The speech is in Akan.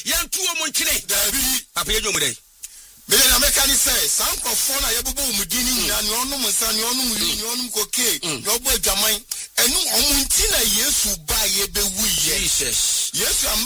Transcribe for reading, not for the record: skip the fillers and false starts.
yan tuo mo nkyere dabi papa ye nyomu dai me na meka ni say sankofo na yebubu umudini nyina ne onum nsa ne onum yu ne onum koke ne obo adwaman enu omunti na Yesu ba ye bewu ye Jesus Yesu